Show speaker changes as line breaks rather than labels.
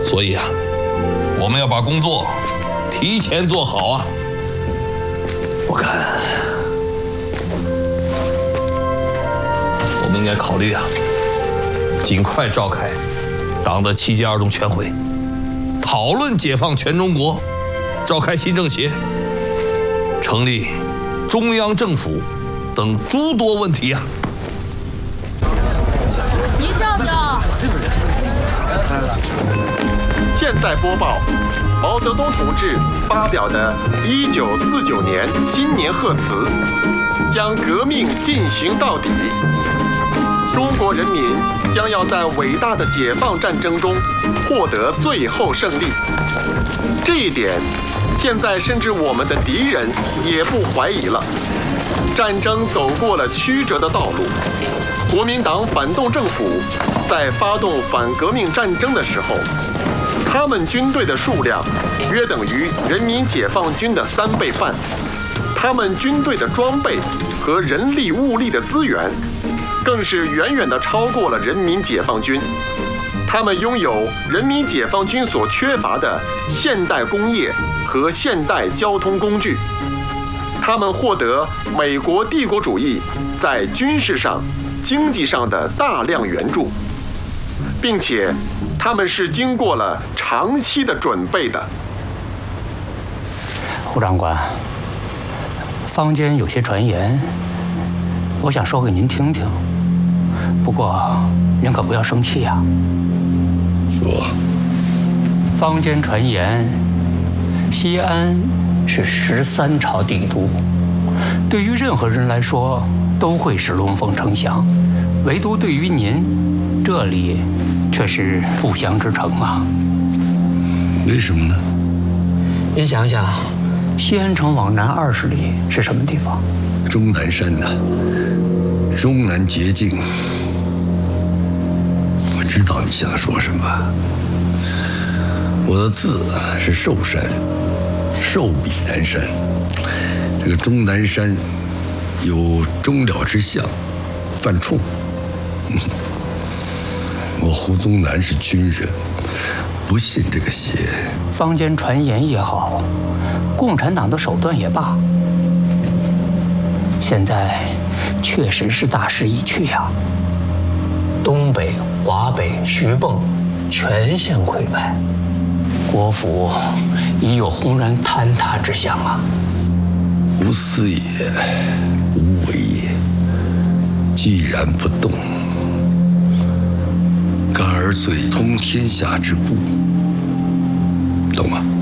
所以啊，我们要把工作提前做好啊。我看，我们应该考虑啊，尽快召开党的7届2中全会，讨论解放全中国，召开新政协，成立中央政府等诸多问题啊。
倪教教，
现在播报毛泽东同志发表的1949年新年贺词，将革命进行到底。中国人民将要在伟大的解放战争中获得最后胜利。这一点，现在甚至我们的敌人也不怀疑了。战争走过了曲折的道路，国民党反动政府在发动反革命战争的时候，他们军队的数量约等于人民解放军的3倍半，他们军队的装备和人力物力的资源更是远远地超过了人民解放军。他们拥有人民解放军所缺乏的现代工业和现代交通工具，他们获得美国帝国主义在军事上、经济上的大量援助，并且他们是经过了长期的准备的。
胡长官，坊间有些传言，我想说给您听听，不过您可不要生气呀。
说，
坊间传言，西安是13朝帝都，对于任何人来说都会是龙凤呈祥，唯独对于您，这里却是不祥之城啊。
为什么呢？
您想想，西安城往南20里是什么地方？
终南山呐，终南捷径。我知道你想说什么。我的字是寿山，寿比南山。这个终南山有终了之象，犯冲。我胡宗南是军人，不信这个邪。
坊间传言也好，共产党的手段也罢，现在确实是大势已去呀。东北、华北、徐蚌全线溃败，国府已有轰然坍塌之象啊！
无思也，无为也，既然不动，干而最通天下之固，懂吗？